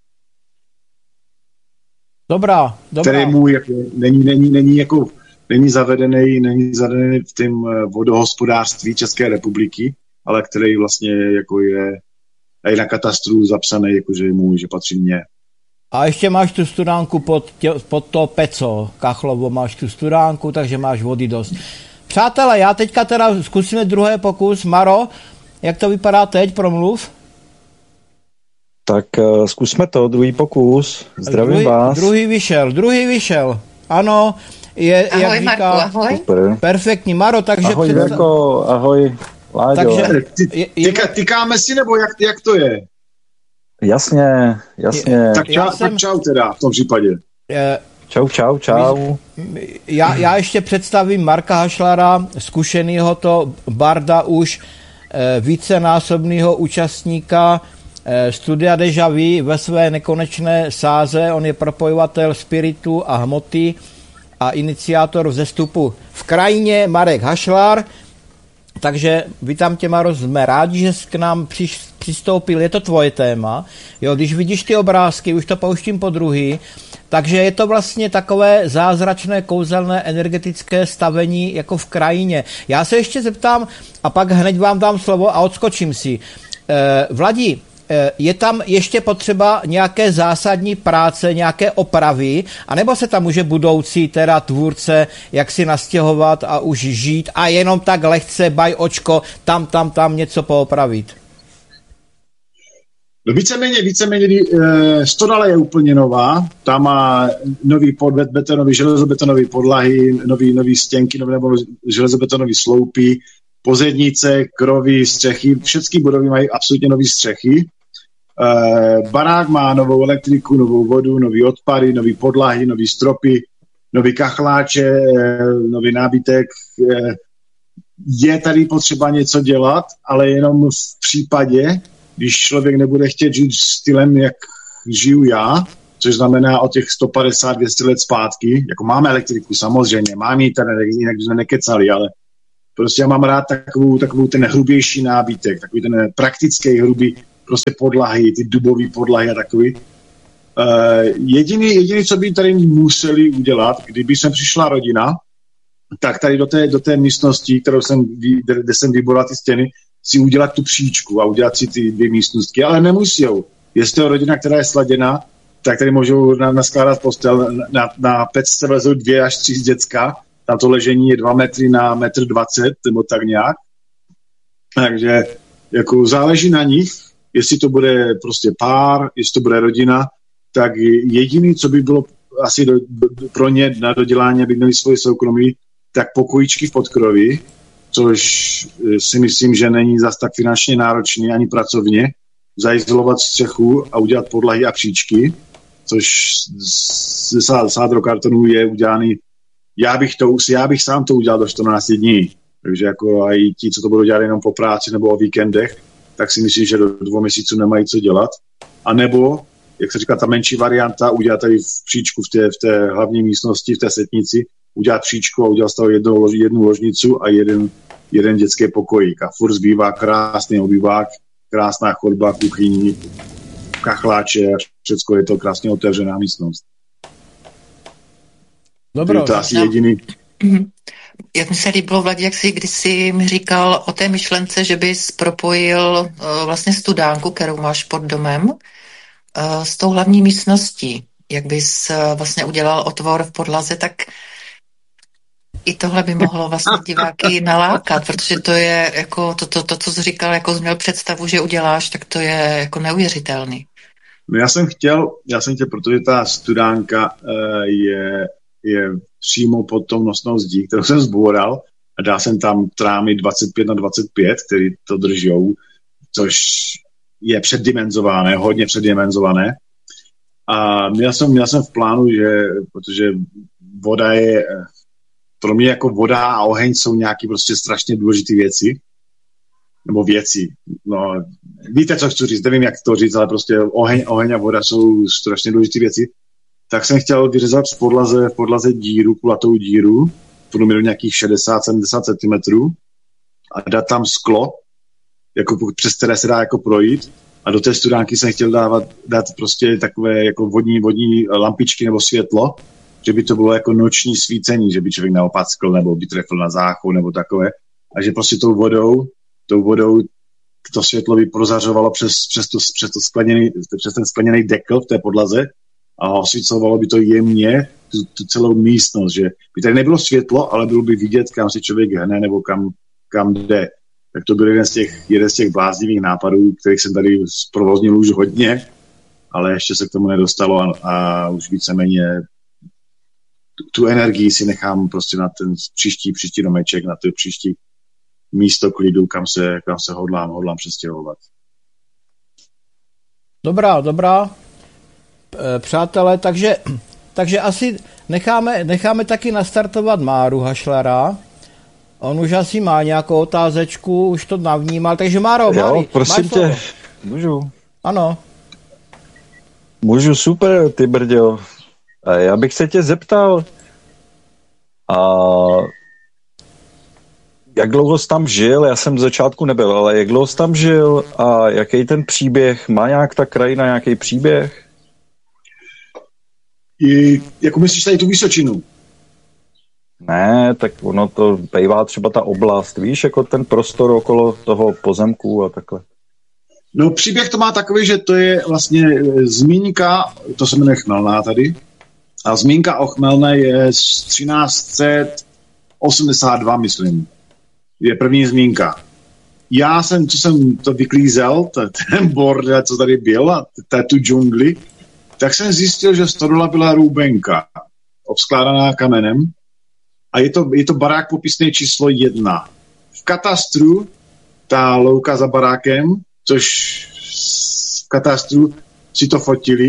Dobrá. Který mu jako, není zavedený v tom vodohospodářství České republiky, ale který vlastně jako je i na katastru zapsaný, jakože že patří mně. A ještě máš tu studánku pod to Peco, Kachlovo máš tu studánku, takže máš vody dost. Přátelé, já teďka teda zkusíme druhý pokus. Maro, jak to vypadá teď, promluv? Tak zkusme to, druhý pokus. Zdravím vás. Druhý vyšel. Ano, ahoj, jak říká, Marku, ahoj. Super. Perfektní, Maro, takže... Ahoj, Verko, ahoj, Láďo. Takže tykáme si, nebo jak to je? Jasně. Tak čau teda v tom případě. Čau. Já ještě představím Marka Hašlara, zkušenýho to barda už, vícenásobného účastníka Studia Deja Vu ve své nekonečné sáze. On je propojovatel spiritu a hmoty a iniciátor vzestupu v krajině Marek Hašlar. Takže vítám tě, Maro, jsme rádi, že jsi k nám přistoupil, je to tvoje téma. Jo, když vidíš ty obrázky, už to pouštím po druhý, takže je to vlastně takové zázračné, kouzelné, energetické stavení jako v krajině. Já se ještě zeptám a pak hned vám dám slovo a odskočím si. Vladi, je tam ještě potřeba nějaké zásadní práce, nějaké opravy, anebo se tam může budoucí teda tvůrce jak si nastěhovat a už žít a jenom tak lehce baj očko tam něco poopravit? No víceméně Stodala je úplně nová, tam má nový betonový, železobetonové podlahy, nový stěnky, nebo železobetonové sloupy, pozednice, krovy, střechy, všechny budovy mají absolutně nový střechy. Barák má novou elektriku, novou vodu, nový odpady, nový podlahy, nový stropy, nový kachláče, nový nábytek. Je tady potřeba něco dělat, ale jenom v případě, když člověk nebude chtět žít stylem, jak žiju já, což znamená o těch 150-200 let zpátky. Jako máme elektriku, samozřejmě, máme internet, jinak jsme nekecali, ale prostě já mám rád takovou ten hrubější nábytek, takový ten praktický, hrubý, prostě podlahy, ty dubové podlahy a takový. Jediný, co by tady museli udělat, kdyby sem přišla rodina, tak tady do té místnosti, kde jsem vyboral ty stěny, si udělat tu příčku a udělat si ty 2 místnosti, ale nemusíjou. Jestli to rodina, která je sladěná, tak tady můžou naskládat postel, na pecce vlezou 2 až 3 děcka, tam to ležení je 2 metry na 1,20 m, nebo tak nějak. Takže jako záleží na nich, jestli to bude prostě pár, jestli to bude rodina, tak jediný, co by bylo asi pro ně na dodělání, aby měli svoje soukromí, tak pokojíčky v podkroví, což si myslím, že není zas tak finančně náročný ani pracovně, zaizolovat střechu a udělat podlahy a příčky, což ze sádrokartonů je udělaný. Já bych sám to udělal do 14 dní, takže jako i ti, co to budou dělat jenom po práci nebo o víkendech, tak si myslím, že do 2 měsíců nemají co dělat. A nebo, jak se říká, ta menší varianta, udělat tady v příčku v té hlavní místnosti, v té setnici, udělat příčku a udělat z toho jednu ložnicu a jeden dětský pokojík. A furt zbývá krásný obývák, krásná chodba, kuchyní, kachláče, všechno je to krásně otevřená místnost. Dobro. To je to asi jediný. Jak mi se líbilo, Vladě, jak jsi kdysi mi říkal o té myšlence, že bys propojil vlastně studánku, kterou máš pod domem, s tou hlavní místností. Jak bys vlastně udělal otvor v podlaze, tak i tohle by mohlo vlastně diváky nalákat, protože to je jako to, co jsi říkal, jako jsi měl představu, že uděláš, tak to je jako neuvěřitelný. No já jsem chtěl, protože ta studánka je přímo pod tou nosnou zdí, kterou jsem zboural a dal jsem tam trámy 25x25, který to držou, což je předimenzované, hodně předimenzované. A měl jsem v plánu, že protože voda je, pro mě jako voda a oheň jsou nějaký prostě strašně důležité věci, nebo věci. No, víte, co chci říct, nevím, jak to říct, ale prostě oheň a voda jsou strašně důležité věci. Tak jsem chtěl vyřezat v podlaze díru, kulatou díru, v průměru nějakých 60-70 cm a dát tam sklo, jako přes které se dá jako projít. A do té studánky jsem chtěl dát prostě takové jako vodní lampičky nebo světlo, že by to bylo jako noční svícení, že by člověk neopackl nebo by trefil na záchod nebo takové. A že prostě tou vodou to světlo by prozařovalo přes ten skleněný dekl v té podlaze a osvícovalo by to jemně tu celou místnost, že by tady nebylo světlo, ale bylo by vidět, kam se člověk hne nebo kam jde. Tak to byl jeden z těch bláznivých nápadů, kterých jsem tady zprovoznil už hodně, ale ještě se k tomu nedostalo a už víceméně tu energii si nechám prostě na ten příští domeček, na to příští místo klidu, kam se hodlám přestěhovat. Dobrá. Přátelé, takže asi necháme taky nastartovat Máru Hašlara. On už asi má nějakou otázečku, už to navnímal, takže Máro, jo, prosím tě, můžu? Ano. Můžu, super, ty brďo. Já bych se tě zeptal, jak dlouho jsi tam žil, já jsem v začátku nebyl, ale jak dlouho jsi tam žil a jaký ten příběh, má nějak ta krajina nějaký příběh? Jako myslíš tady tu Vysočinu? Ne, tak ono to bývá třeba ta oblast, víš, jako ten prostor okolo toho pozemku a takhle. No příběh to má takový, že to je vlastně zmínka, to se jmenuje Chmelná tady, a zmínka o Chmelné je z 1382, myslím. Je první zmínka. Co jsem to vyklízel, ten bordel, co tady byl, a tu džungli, tak jsem zjistil, že stodola byla růbenka, obskládaná kamenem, a je to barák popisný číslo 1. V katastru ta louka za barákem, což v katastru si to fotili,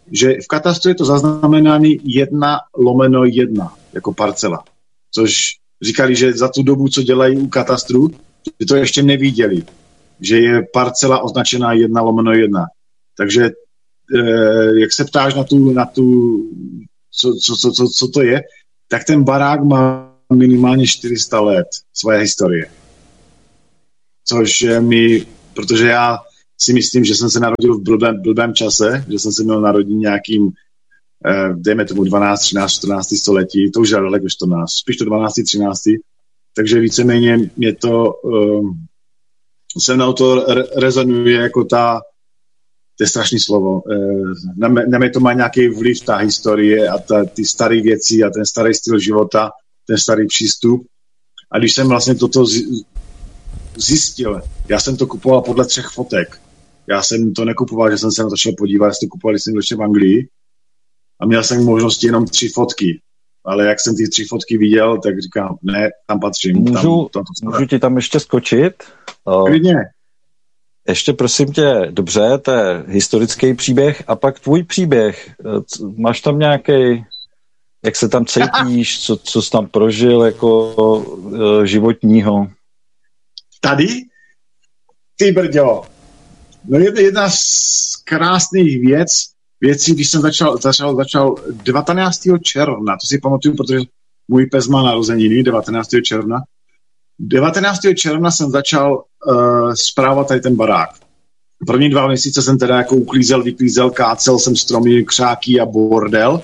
že v katastru je to zaznamenány 1/1 jako parcela. Což říkali, že za tu dobu, co dělají u katastru, že to ještě neviděli. Že je parcela označená 1/1. Takže jak se ptáš na tu co to je, tak ten barák má minimálně 400 let svoje historie. Což protože já si myslím, že jsem se narodil v blbém čase, že jsem se měl narodit nějakým, dejme tomu 12, 13, 14 století, to už je daleko 14, spíš to 12, 13, takže víceméně mě to, se mnou to rezonuje jako to je strašný slovo, na mě to má nějaký vliv, ta historie a ty staré věci a ten starý styl života, ten starý přístup. A když jsem vlastně toto zjistil, já jsem to kupoval podle 3 fotek. Já jsem to nekupoval, že jsem se na to šel podívat, já jsem to kupoval, když jsem byl ještě v Anglii a měl jsem možnosti jenom 3 fotky. Ale jak jsem ty 3 fotky viděl, tak říkám, ne, tam patřím. Můžu ti tam ještě skočit? Klidně. Ještě prosím tě, dobře, to je historický příběh a pak tvůj příběh. Máš tam nějaký, jak se tam cítíš, co jsi tam prožil jako životního? Tady? Ty brďo. No jedna z krásných věcí, když jsem začal 19. června, to si pamatuju, protože můj pes má narozeniny 19. června. 19. června jsem začal správovat tady ten barák. První 2 měsíce jsem teda jako vyklízel, kácel jsem stromy, křáky a bordel.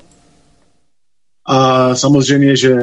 A samozřejmě, že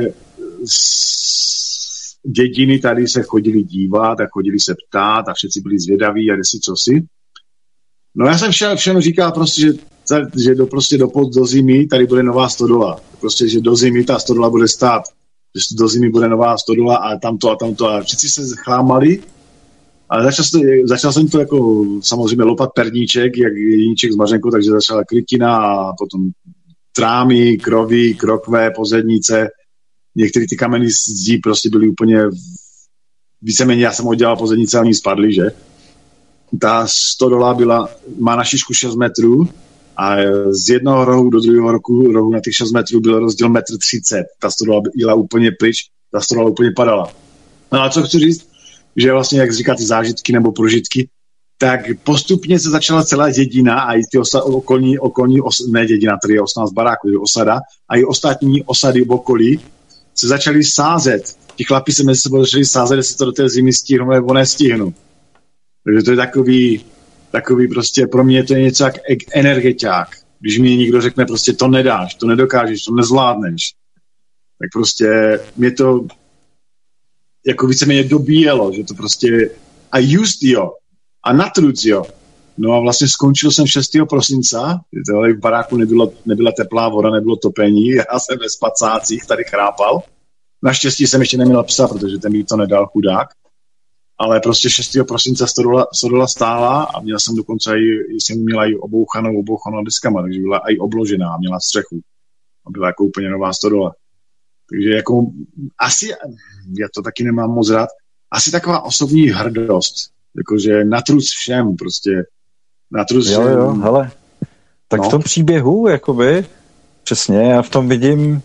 dědiny tady se chodili dívat a chodili se ptát a všichni byli zvědaví a jestli cosi. No já jsem všem říkal prostě, že do zimy tady bude nová stodola. Prostě, že do zimy ta stodola bude stát. Že do zimy bude nová stodola a tamto. A všichni se chlámali, ale začal jsem to jako samozřejmě lopat perníček, jak jeníček s mařenkou, takže začala krytina a potom trámy, krovy, krokve, pozednice. Některé ty kameny zdí prostě byly úplně víceméně, já jsem udělal pozednice a oni spadly, že? Ta stodola má na šířku 6 metrů a z jednoho rohu do druhého rohu na těch 6 metrů byl rozdíl 1,30 m. Ta stodola jela úplně pryč, ta stodola úplně padala. No a co chci říct, že vlastně, jak říká ty zážitky nebo prožitky, tak postupně se začala celá dědina a i ty okolní ne dědina, tady je 18 baráků, je osada, a i ostatní osady v okolí se začaly sázet. Ti chlapi se mezi sebou začali sázet, jestli to do té zimy stihnou nebo nestihnou. Takže to je takový prostě, pro mě to je něco jak energeťák. Když mi někdo řekne prostě to nedáš, to nedokážeš, to nezvládneš, tak prostě mě to jako víceméně dobíjelo, že to prostě a just jo, a natruc jo. No a vlastně skončil jsem 6. prosinca, v baráku nebyla teplá voda, nebylo topení, já jsem ve spacácích tady chrápal. Naštěstí jsem ještě neměl psa, protože ten mi to nedal, chudák. Ale prostě 6. prosince stodola stála a měl jsem dokonce jsem měla i obouchanou deskama, takže byla i obložená, měla střechu. A byla jako úplně nová stodola. Takže jako asi, já to taky nemám moc rád, asi taková osobní hrdost, jakože natruc všem prostě. Jo, hele. Tak no. V tom příběhu, jakoby, přesně, já v tom vidím,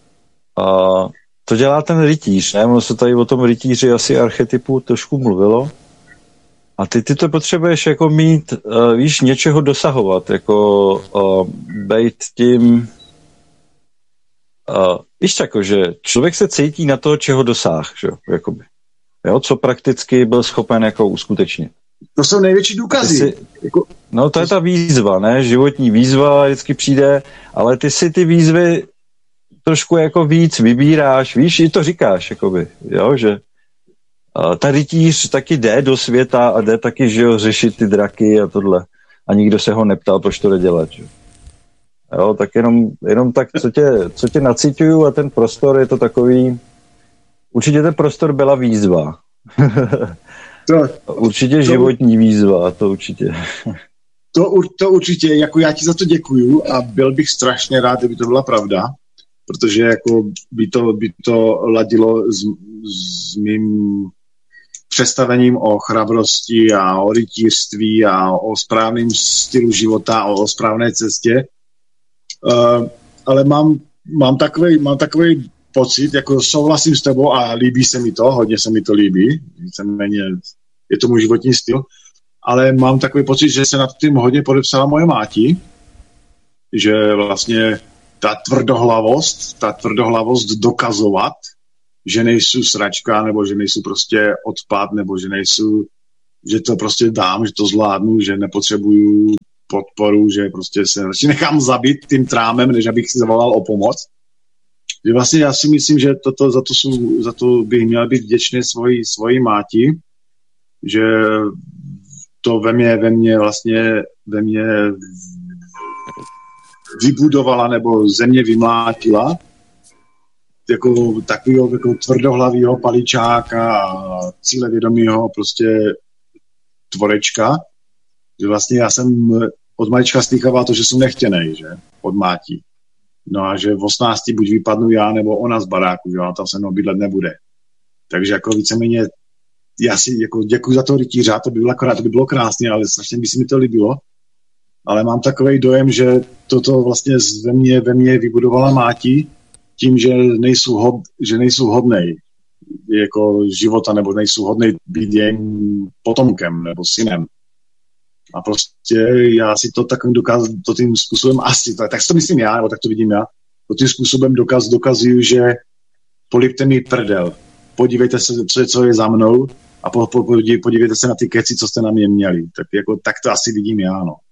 to dělá ten rytíř, ne? Ono se tady o tom rytíři asi archetypu trošku mluvilo. A ty to potřebuješ jako mít, víš, něčeho dosahovat, jako bejt tím, víš, jako, že člověk se cítí na to, čeho dosáh, že? Jakoby. Jo, co prakticky byl schopen jako uskutečnit. To jsou největší důkazy. No to je ta výzva, ne? Životní výzva vždycky přijde, ale ty si ty výzvy trošku jako víc vybíráš, víš, i to říkáš, jakoby, jo, že ta rytíř taky jde do světa a jde taky, že jo, řešit ty draky a tohle. A nikdo se ho neptal, proč to jde dělat, že? Jo, tak jenom tak, co tě nacituju a ten prostor je to takový, určitě ten prostor byla výzva. Určitě životní výzva, to určitě. To určitě, jako já ti za to děkuju a byl bych strašně rád, kdyby to byla pravda, protože jako by to ladilo s mým představením o chrabrosti a o rytířství a o správném stylu života a o správné cestě. Ale mám takový pocit, jako souhlasím s tebou a líbí se mi to, hodně se mi to líbí, víceméně je to můj životní styl, ale mám takový pocit, že se nad tím hodně podepsala moje máti, že vlastně ta tvrdohlavost dokazovat, že nejsou sračka, nebo že nejsou prostě odpad, nebo že to prostě dám, že to zvládnu, že nepotřebuju podporu, že prostě se nechám zabít tím trámem, než abych si zavolal o pomoc. Že vlastně já si myslím, že za to bych měl být vděčný svojí máti, že to ve mě vybudovala nebo země vymlátila jako takového jako tvrdohlavýho paličáka a cílevědomýho prostě tvorečka, že vlastně já jsem od malička slýchával to, že jsem nechtěnej, že, od mátí. No a že v 18 buď vypadnu já, nebo ona z baráku, že ona tam se mnou bydlet nebude. Takže jako víceméně já si jako děkuji za toho rytíře, to by bylo krásné, ale strašně by si mi to líbilo. Ale mám takový dojem, že toto vlastně ve mně vybudovala máti tím, že nejsou hodnej jako života, nebo nejsou hodnej být jejím potomkem nebo synem. A prostě já si to takovým to tím způsobem asi, tak to myslím já, nebo tak to vidím já, to tím způsobem dokazuju, že polipte mi prdel, podívejte se, co je za mnou a podívejte se na ty keci, co jste na mě měli. Tak to asi vidím já, no.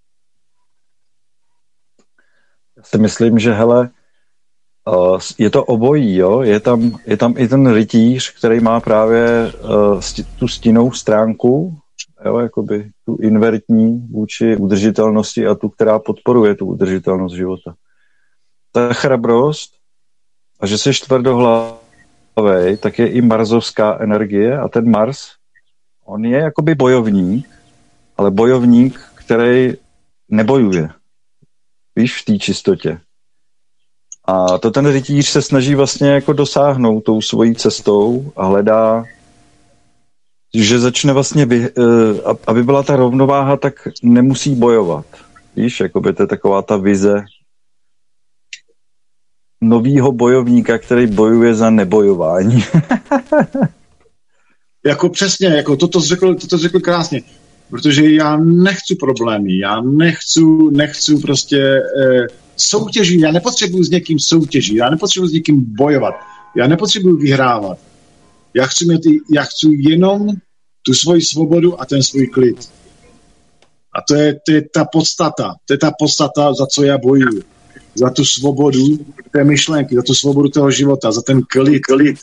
Já si myslím, že hele, je to obojí, jo? Je tam i ten rytíř, který má právě tu stinnou stránku, jo, jakoby tu invertní vůči udržitelnosti a tu, která podporuje tu udržitelnost života. Ta chrabrost a že jsi tvrdohlavej, tak je i marsovská energie a ten Mars, on je jakoby bojovník, ale bojovník, který nebojuje. Víš, v té čistotě. A to ten rytíř se snaží vlastně jako dosáhnout tou svojí cestou a hledá, že začne vlastně, aby byla ta rovnováha, tak nemusí bojovat. Víš, jakoby to je taková ta vize novýho bojovníka, který bojuje za nebojování. Jako přesně, jako toto řekl krásně, protože já nechci problémy, já nechci prostě soutěžit, já nepotřebuji s někým soutěžit, já nepotřebuji s někým bojovat, já nepotřebuji vyhrávat. Já chci jenom tu svoji svobodu a ten svůj klid. A to je ta podstata, za co já bojuju. Za tu svobodu té myšlenky, za tu svobodu toho života, za ten klid.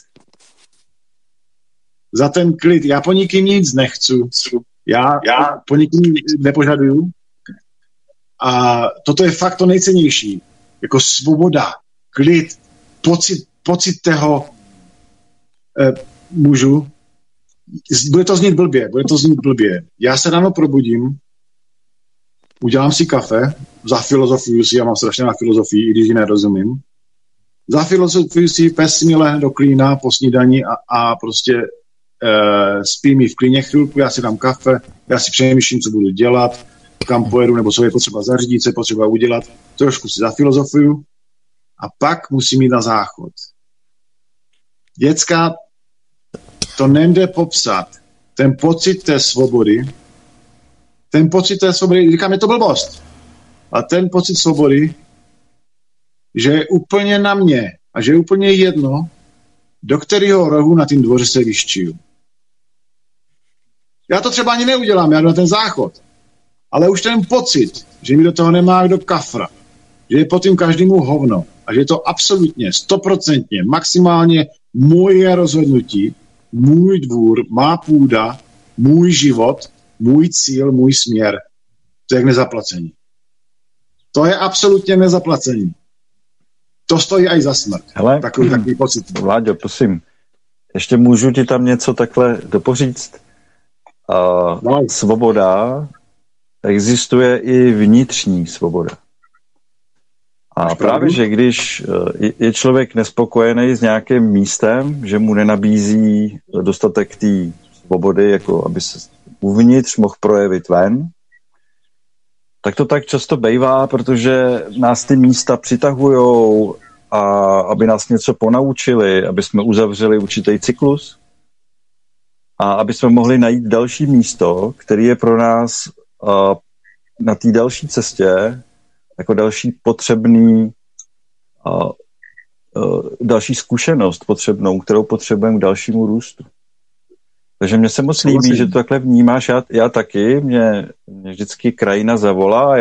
Za ten klid. Já po nikým nic nechci. Já po nikým nepožaduju. A toto je fakt to nejcennější. Jako svoboda, klid, pocit toho můžu. Bude to znít blbě. Já se ráno probudím, udělám si kafe, zafilozofuju si, já mám strašně na filozofii, i když ji nerozumím. Zafilozofuju si, pes mi lehne do klína po snídani a prostě spí mi v klíně chvilku, já si dám kafe, já si přemýšlím, co budu dělat, kam pojedu, nebo co je potřeba zařídit, co je potřeba udělat. Trošku si zafilozofuju a pak musím jít na záchod. Děcka, to nejde popsat. Ten pocit té svobody, říkám, je to blbost, a ten pocit svobody, že je úplně na mě a že je úplně jedno, do kterého rohu na tím dvoře se vyščiju. Já to třeba ani neudělám, já jdu na ten záchod, ale už ten pocit, že mi do toho nemá kdo kafra, že je pod tím každému hovno a že je to absolutně, 100%, maximálně moje rozhodnutí, můj dvůr, má půda, můj život, můj cíl, můj směr. To je k nezaplacení. To je absolutně nezaplacení. To stojí aj za smrt. Hele, takový pocit. Vláďo, prosím, ještě můžu ti tam něco takhle dopoříct? Svoboda, existuje i vnitřní svoboda. A právě, že když je člověk nespokojený s nějakým místem, že mu nenabízí dostatek té svobody, jako aby se uvnitř mohl projevit ven, tak to tak často bejvá, protože nás ty místa přitahujou a aby nás něco ponaučili, aby jsme uzavřeli určitý cyklus a aby jsme mohli najít další místo, který je pro nás na té další cestě jako další potřebný další zkušenost potřebnou, kterou potřebujeme k dalšímu růstu. Takže mně se moc líbí, že to takhle vnímáš, já taky, mě vždycky krajina zavolá